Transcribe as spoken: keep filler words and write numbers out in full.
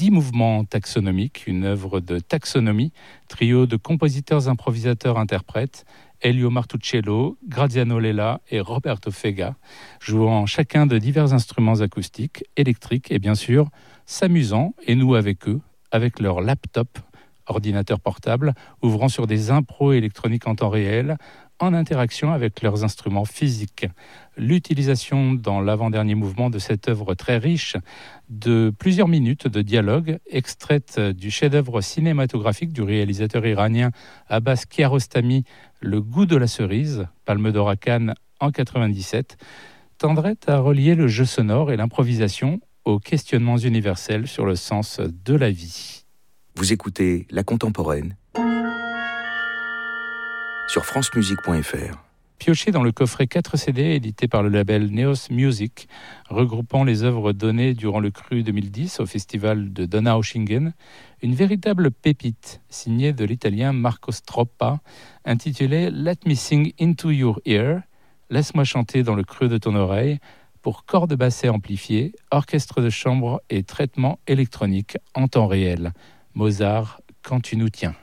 dix mouvements taxonomiques, une œuvre de taxonomie, trio de compositeurs, improvisateurs, interprètes, Elio Martuccello, Graziano Lella et Roberto Fega, jouant chacun de divers instruments acoustiques, électriques et bien sûr s'amusant, et nous avec eux, avec leur laptop, ordinateur portable, ouvrant sur des impros électroniques en temps réel, en interaction avec leurs instruments physiques. L'utilisation dans l'avant-dernier mouvement de cette œuvre très riche de plusieurs minutes de dialogue, extraite du chef-d'œuvre cinématographique du réalisateur iranien Abbas Kiarostami, Le goût de la cerise, Palme d'or à Cannes en quatre-vingt-dix-sept, tendrait à relier le jeu sonore et l'improvisation aux questionnements universels sur le sens de la vie. Vous écoutez La Contemporaine sur francemusique point f r. Pioché dans le coffret quatre C D édité par le label Neos Music, regroupant les œuvres données durant le Cru deux mille dix au festival de Donaueschingen, une véritable pépite signée de l'italien Marco Stroppa, intitulée Let me sing into your ear, laisse-moi chanter dans le creux de ton oreille, pour cordes basses amplifiées, orchestre de chambre et traitement électronique en temps réel. Mozart, quand tu nous tiens.